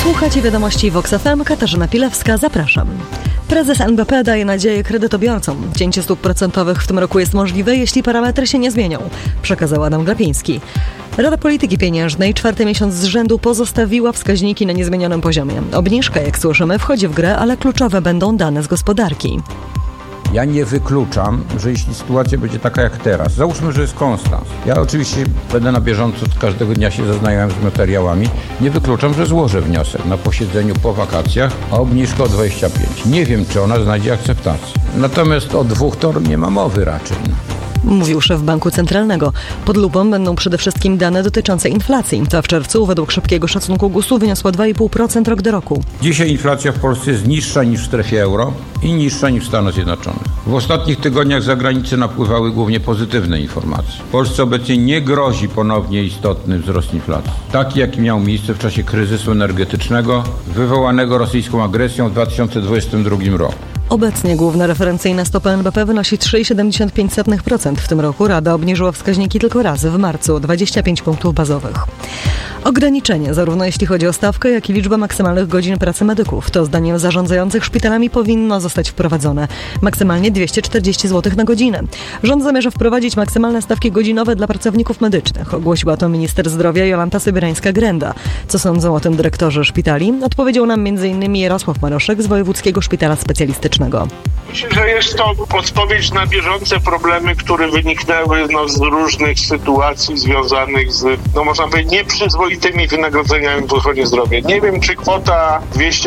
Słuchacie wiadomości Vox FM, Katarzyna Pilewska, zapraszam. Prezes NBP daje nadzieję kredytobiorcom. Cięcie stóp procentowych w tym roku jest możliwe, jeśli parametry się nie zmienią, przekazał Adam Glapiński. Rada Polityki Pieniężnej 4. miesiąc z rzędu pozostawiła wskaźniki na niezmienionym poziomie. Obniżka, jak słyszymy, wchodzi w grę, ale kluczowe będą dane z gospodarki. Ja nie wykluczam, że jeśli sytuacja będzie taka jak teraz, załóżmy, że jest konstans. Ja oczywiście będę na bieżąco, każdego dnia się zaznajomym z materiałami. Nie wykluczam, że złożę wniosek na posiedzeniu po wakacjach o obniżkę o 25. Nie wiem, czy ona znajdzie akceptację. Natomiast o 2 to nie ma mowy raczej. Mówił szef Banku Centralnego. Pod lupą będą przede wszystkim dane dotyczące inflacji. Ta w czerwcu według szybkiego szacunku GUS-u wyniosła 2,5% rok do roku. Dzisiaj inflacja w Polsce jest niższa niż w strefie euro i niższa niż w Stanach Zjednoczonych. W ostatnich tygodniach z zagranicy napływały głównie pozytywne informacje. Polsce obecnie nie grozi ponownie istotny wzrost inflacji. Taki, jaki miał miejsce w czasie kryzysu energetycznego wywołanego rosyjską agresją w 2022 roku. Obecnie główna referencyjna stopa NBP wynosi 3,75%. W tym roku Rada obniżyła wskaźniki tylko raz w marcu o 25 punktów bazowych. Ograniczenie, zarówno jeśli chodzi o stawkę, jak i liczbę maksymalnych godzin pracy medyków. To zdaniem zarządzających szpitalami powinno zostać wprowadzone. Maksymalnie 240 zł na godzinę. Rząd zamierza wprowadzić maksymalne stawki godzinowe dla pracowników medycznych. Ogłosiła to minister zdrowia Jolanta Sobierańska-Grenda. Co sądzą o tym dyrektorzy szpitali? Odpowiedział nam m.in. Jarosław Maroszek z Wojewódzkiego Szpitala Specjalistycznego. Myślę, że jest to odpowiedź na bieżące problemy, które wyniknęły z różnych sytuacji związanych z, można powiedzieć, nieprzyzwoitymi wynagrodzeniami w ochronie zdrowia. Nie wiem, czy kwota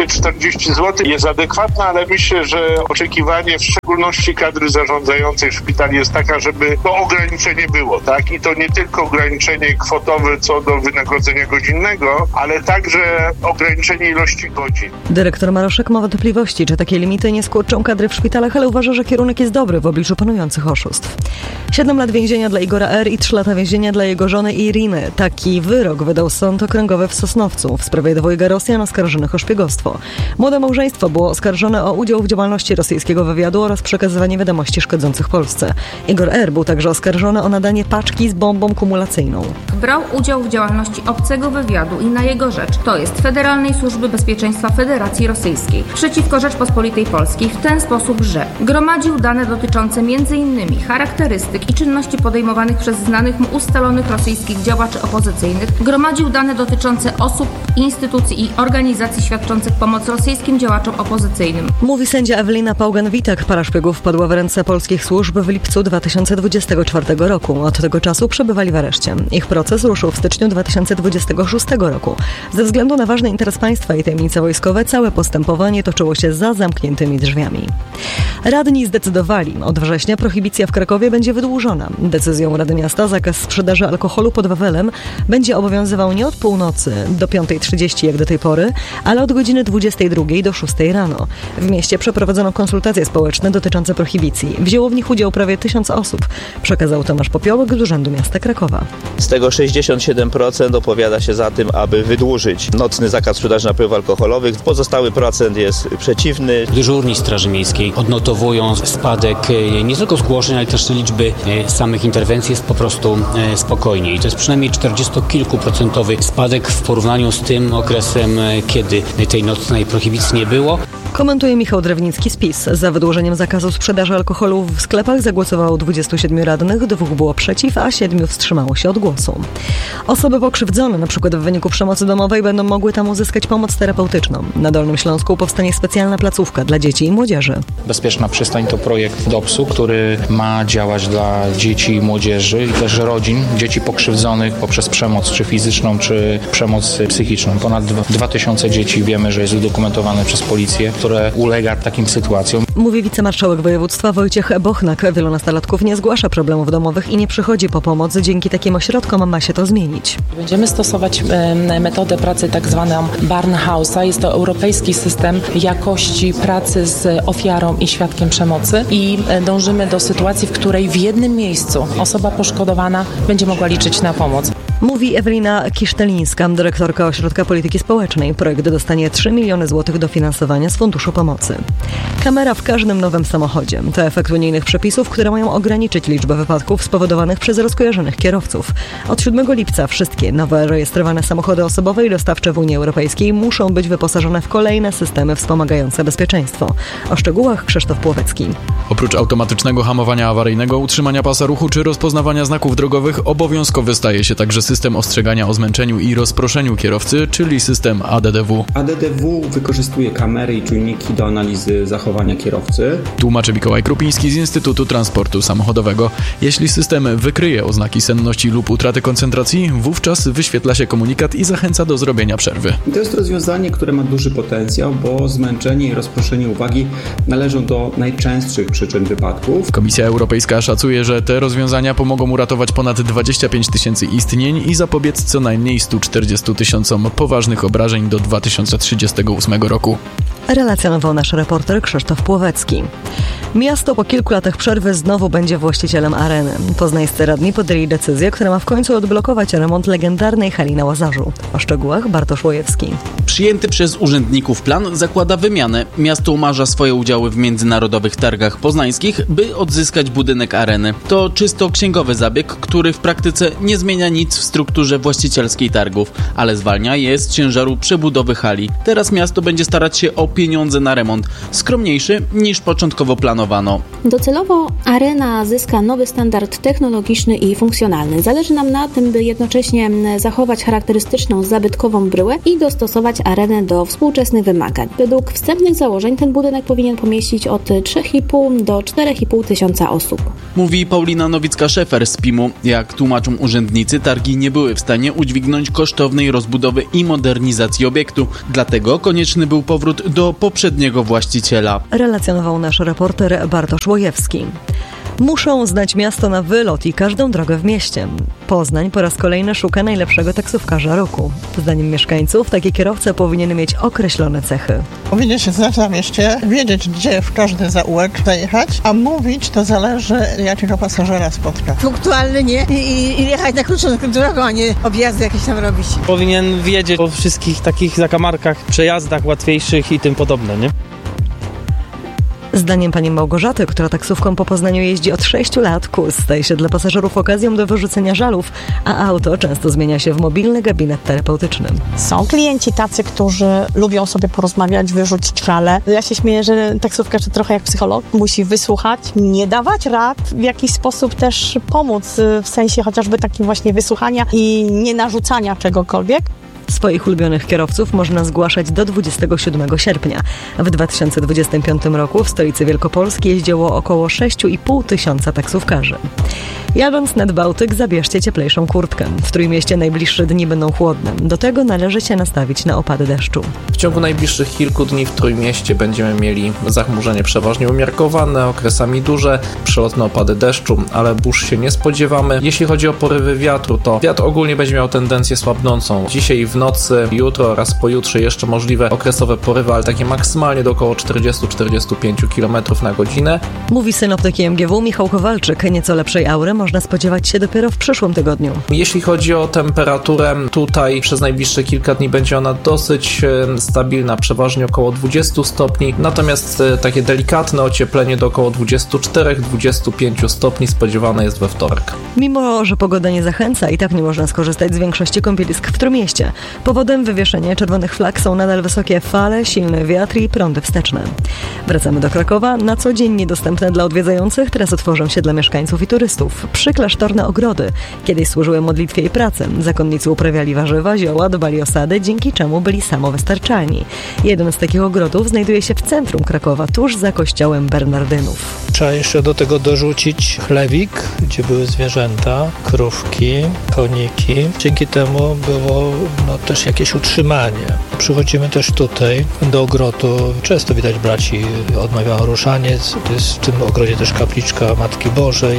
240 zł jest adekwatna, ale myślę, że oczekiwanie w szczególności kadry zarządzającej szpitali jest taka, żeby to ograniczenie było, tak? I to nie tylko ograniczenie kwotowe co do wynagrodzenia godzinnego, ale także ograniczenie ilości godzin. Dyrektor Maroszek ma wątpliwości, czy takie limity nie skurczą kadry w szpitalach, ale uważa, że kierunek jest dobry w obliczu panujących oszustw. 7 lat więzienia dla Igora R. i 3 lata więzienia dla jego żony Iriny. Taki wyrok wydał Sąd Okręgowy w Sosnowcu w sprawie dwojga Rosjan oskarżonych o szpiegostwo. Młode małżeństwo było oskarżone o udział w działalności rosyjskiego wywiadu oraz przekazywanie wiadomości szkodzących Polsce. Igor R. był także oskarżony o nadanie paczki z bombą kumulacyjną. Brał udział w działalności obcego wywiadu i na jego rzecz, to jest Federalnej Służby Bezpieczeństwa Federacji Rosyjskiej, przeciwko Rzeczpospolitej Polskiej w ten sposób, że gromadził dane dotyczące m.in. charakterystyk i czynności podejmowanych przez znanych mu ustalonych rosyjskich działaczy opozycyjnych, gromadził dane dotyczące osób, instytucji i organizacji świadczących pomoc rosyjskim działaczom opozycyjnym. Mówi sędzia Ewelina Pałgan-Witek. Para szpiegów wpadła w ręce polskich służb w lipcu 2024 roku. Od tego czasu przebywali w areszcie. Ich proces ruszył w styczniu 2026 roku. Ze względu na ważny interes państwa i tajemnice wojskowe całe postępowanie toczyło się za zamkniętymi drzwiami. Radni zdecydowali. Od września prohibicja w Krakowie będzie wydłużona. Decyzją Rady Miasta zakaz sprzedaży alkoholu pod Wawelem będzie obowiązywał nie od północy do 5:30 jak do tej pory, ale od godziny 22 do 6 rano. W mieście przeprowadzono konsultacje społeczne dotyczące prohibicji. Wzięło w nich udział prawie 1000 osób, przekazał Tomasz Popiołek z Urzędu Miasta Krakowa. Z tego 67% opowiada się za tym, aby wydłużyć nocny zakaz sprzedaży napojów alkoholowych. Pozostały procent jest przeciwny. Dyżurni Straży Miejskiej odnotowują spadek nie tylko zgłoszeń, ale też liczby samych interwencji jest po prostu spokojniej. To jest przynajmniej 40-kilkuprocentowy spadek w porównaniu z tym okresem, kiedy tej nocnej prohibicji nie było. Komentuje Michał Drewnicki z PiS. Za wydłużeniem zakazu sprzedaży alkoholu w sklepach zagłosowało 27 radnych, 2 było przeciw, a 7 wstrzymało się od głosu. Osoby pokrzywdzone, np. w wyniku przemocy domowej, będą mogły tam uzyskać pomoc terapeutyczną. Na Dolnym Śląsku powstanie specjalna placówka dla dzieci i młodzieży. Bezpieczna Przystań to projekt DOPS-u, który ma działać dla dzieci i młodzieży i też rodzin, dzieci pokrzywdzonych poprzez przemoc czy fizyczną, czy przemoc psychiczną. Ponad 2000 dzieci wiemy, że jest udokumentowane przez policję, które ulega takim sytuacjom. Mówi wicemarszałek województwa Wojciech Bochnak. Wielu nastolatków nie zgłasza problemów domowych i nie przychodzi po pomoc. Dzięki takim ośrodkom ma się to zmienić. Będziemy stosować metodę pracy tak zwaną Barnhouse'a. Jest to europejski system jakości pracy z ofiarą i świadkiem przemocy i dążymy do sytuacji, w której w jednym miejscu osoba poszkodowana będzie mogła liczyć na pomoc. Mówi Ewelina Kisztelińska, dyrektorka Ośrodka Polityki Społecznej. Projekt dostanie 3 miliony złotych dofinansowania z Funduszu Pomocy. Kamera w każdym nowym samochodzie. To efekt unijnych przepisów, które mają ograniczyć liczbę wypadków spowodowanych przez rozkojarzonych kierowców. Od 7 lipca wszystkie nowe rejestrowane samochody osobowe i dostawcze w Unii Europejskiej muszą być wyposażone w kolejne systemy wspomagające bezpieczeństwo. O szczegółach Krzysztof Płowecki. Oprócz automatycznego hamowania awaryjnego, utrzymania pasa ruchu czy rozpoznawania znaków drogowych, obowiązkowy staje się także system ostrzegania o zmęczeniu i rozproszeniu kierowcy, czyli system ADDW. ADDW wykorzystuje kamery i czujniki do analizy zachowania kierowcy. Tłumaczy Mikołaj Krupiński z Instytutu Transportu Samochodowego. Jeśli system wykryje oznaki senności lub utraty koncentracji, wówczas wyświetla się komunikat i zachęca do zrobienia przerwy. To jest rozwiązanie, które ma duży potencjał, bo zmęczenie i rozproszenie uwagi należą do najczęstszych przyczyn wypadków. Komisja Europejska szacuje, że te rozwiązania pomogą uratować ponad 25 tysięcy istnień i zapobiec co najmniej 140 tysiącom poważnych obrażeń do 2038 roku. Relacjonował nasz reporter Krzysztof Płowecki. Miasto po kilku latach przerwy znowu będzie właścicielem areny. Poznańscy radni podjęli decyzję, która ma w końcu odblokować remont legendarnej hali na Łazarzu. O szczegółach Bartosz Łojewski. Przyjęty przez urzędników plan zakłada wymianę. Miasto umarza swoje udziały w międzynarodowych targach poznańskich, by odzyskać budynek areny. To czysto księgowy zabieg, który w praktyce nie zmienia nic w strukturze właścicielskiej targów, ale zwalnia je z ciężaru przebudowy hali. Teraz miasto będzie starać się o pieniądze na remont, skromniejszy niż początkowo planowano. Docelowo arena zyska nowy standard technologiczny i funkcjonalny. Zależy nam na tym, by jednocześnie zachować charakterystyczną zabytkową bryłę i dostosować arenę do współczesnych wymagań. Według wstępnych założeń ten budynek powinien pomieścić od 3,5 do 4,5 tysiąca osób. Mówi Paulina Nowicka-Szefer z PIM-u. Jak tłumaczą urzędnicy, targi nie były w stanie udźwignąć kosztownej rozbudowy i modernizacji obiektu. Dlatego konieczny był powrót do poprzedniego właściciela. Relacjonował nasz reporter Bartosz Łojewski. Muszą znać miasto na wylot i każdą drogę w mieście. Poznań po raz kolejny szuka najlepszego taksówkarza roku. Zdaniem mieszkańców taki kierowca powinien mieć określone cechy. Powinien się znać na mieście, wiedzieć, gdzie w każdy zaułek zajechać, a mówić to zależy, jakiego pasażera spotka. Punktualny nie i jechać na krótszą drogą, a nie objazdy jakieś tam robić. Powinien wiedzieć o wszystkich takich zakamarkach, przejazdach łatwiejszych i tym podobne, nie? Zdaniem pani Małgorzaty, która taksówką po Poznaniu jeździ od 6 lat, kurs staje się dla pasażerów okazją do wyrzucenia żalów, a auto często zmienia się w mobilny gabinet terapeutyczny. Są klienci tacy, którzy lubią sobie porozmawiać, wyrzucić żale. Ja się śmieję, że taksówkarz to trochę jak psycholog. Musi wysłuchać, nie dawać rad, w jakiś sposób też pomóc, w sensie chociażby takim właśnie wysłuchania i nie narzucania czegokolwiek. Swoich ulubionych kierowców można zgłaszać do 27 sierpnia. W 2025 roku w stolicy Wielkopolski jeździło około 6,5 tysiąca taksówkarzy. Jadąc nad Bałtyk, zabierzcie cieplejszą kurtkę. W Trójmieście najbliższe dni będą chłodne. Do tego należy się nastawić na opady deszczu. W ciągu najbliższych kilku dni w Trójmieście będziemy mieli zachmurzenie przeważnie umiarkowane, okresami duże, przelotne opady deszczu, ale burz się nie spodziewamy. Jeśli chodzi o porywy wiatru, to wiatr ogólnie będzie miał tendencję słabnącą. Dzisiaj w nocy, jutro oraz pojutrze jeszcze możliwe okresowe porywy, ale takie maksymalnie do około 40-45 km na godzinę. Mówi synoptyk MGW Michał Kowalczyk. Nieco lepszej aury można spodziewać się dopiero w przyszłym tygodniu. Jeśli chodzi o temperaturę, tutaj przez najbliższe kilka dni będzie ona dosyć stabilna, przeważnie około 20 stopni, natomiast takie delikatne ocieplenie do około 24-25 stopni spodziewane jest we wtorek. Mimo że pogoda nie zachęca, i tak nie można skorzystać z większości kąpielisk w Trójmieście. Powodem wywieszenia czerwonych flag są nadal wysokie fale, silny wiatr i prądy wsteczne. Wracamy do Krakowa. Na co dzień niedostępne dla odwiedzających, teraz otworzą się dla mieszkańców i turystów. Przyklasztorne ogrody. Kiedyś służyły modlitwie i pracy. Zakonnicy uprawiali warzywa, zioła, dbali o sady, dzięki czemu byli samowystarczalni. Jeden z takich ogrodów znajduje się w centrum Krakowa, tuż za kościołem Bernardynów. Trzeba jeszcze do tego dorzucić chlewik, gdzie były zwierzęta, krówki, koniki. Dzięki temu było też jakieś utrzymanie. Przychodzimy też tutaj do ogrodu. Często widać braci odmawiają ruszaniec. Jest w tym ogrodzie też kapliczka Matki Bożej.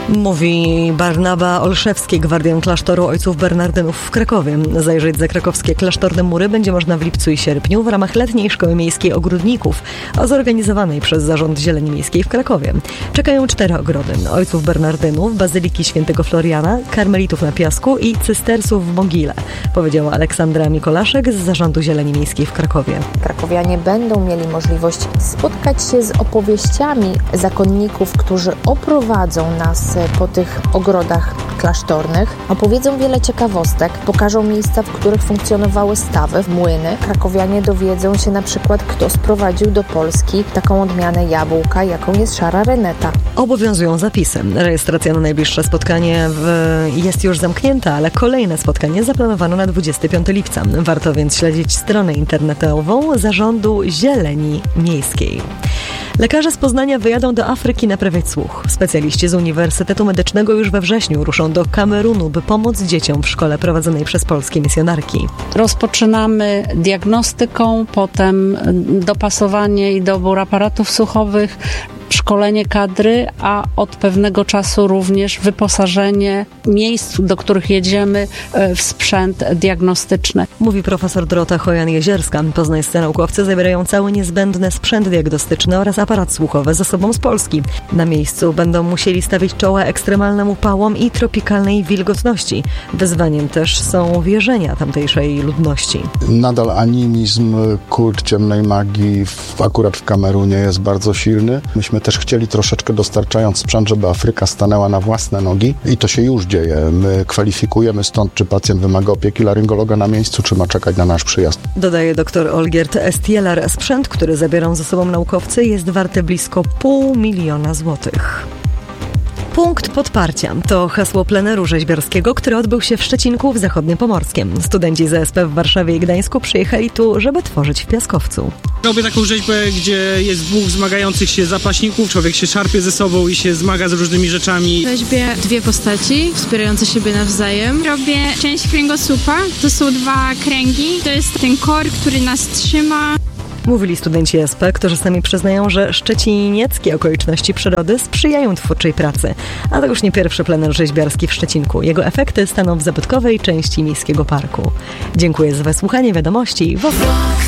Mówi Barnaba Olszewski, gwardian klasztoru ojców Bernardynów w Krakowie. Zajrzeć za krakowskie klasztorne mury będzie można w lipcu i sierpniu w ramach letniej Szkoły Miejskiej Ogródników, zorganizowanej przez Zarząd Zieleni Miejskiej w Krakowie. Czekają 4 ogrody: ojców Bernardynów, Bazyliki Świętego Floriana, Karmelitów na Piasku i Cystersów w Mogile, powiedziała Aleksandra Mikolaszek z Zarządu Zieleni Miejskiej w Krakowie. Krakowianie będą mieli możliwość spotkać się z opowieściami zakonników, którzy oprowadzą nas po tych ogrodach klasztornych, opowiedzą wiele ciekawostek, pokażą miejsca, w których funkcjonowały stawy, młyny. Krakowianie dowiedzą się na przykład, kto sprowadził do Polski taką odmianę jabłka, jaką jest szara reneta. Obowiązują zapisy. Rejestracja na najbliższe spotkanie jest już zamknięta, ale kolejne spotkanie zaplanowano na 25 lipca. Warto więc śledzić stronę internetową Zarządu Zieleni Miejskiej. Lekarze z Poznania wyjadą do Afryki naprawiać słuch. Specjaliści z Uniwersytetu Medycznego już we wrześniu ruszą do Kamerunu, by pomóc dzieciom w szkole prowadzonej przez polskie misjonarki. Rozpoczynamy diagnostyką, potem dopasowanie i dobór aparatów słuchowych, szkolenie kadry, a od pewnego czasu również wyposażenie miejsc, do których jedziemy, w sprzęt diagnostyczny. Mówi profesor Dorota Chojan-Jezierska. Poznańscy naukowcy zabierają cały niezbędny sprzęt diagnostyczny oraz aparat słuchowy ze sobą z Polski. Na miejscu będą musieli stawić czoła ekstremalnym upałom i tropikalnej wilgotności. Wyzwaniem też są wierzenia tamtejszej ludności. Nadal animizm, kult ciemnej magii akurat w Kamerunie jest bardzo silny. Myśmy też chcieli troszeczkę dostarczając sprzęt, żeby Afryka stanęła na własne nogi i to się już dzieje. My kwalifikujemy stąd, czy pacjent wymaga opieki laryngologa na miejscu, czy ma czekać na nasz przyjazd. Dodaje dr Olgierd Estielar. Sprzęt, który zabiorą ze sobą naukowcy, jest warty blisko 500 000 złotych. Punkt podparcia to hasło pleneru rzeźbiarskiego, który odbył się w Szczecinku w Zachodniopomorskiem. Studenci ZSP w Warszawie i Gdańsku przyjechali tu, żeby tworzyć w piaskowcu. Robię taką rzeźbę, gdzie jest dwóch zmagających się zapaśników, człowiek się szarpie ze sobą i się zmaga z różnymi rzeczami. Rzeźbię 2 postaci wspierające siebie nawzajem. Robię część kręgosłupa, to są 2 kręgi, to jest ten kor, który nas trzyma. Mówili studenci SP, którzy sami przyznają, że szczecinieckie okoliczności przyrody sprzyjają twórczej pracy. A to już nie pierwszy plener rzeźbiarski w Szczecinku. Jego efekty staną w zabytkowej części Miejskiego Parku. Dziękuję za wysłuchanie wiadomości.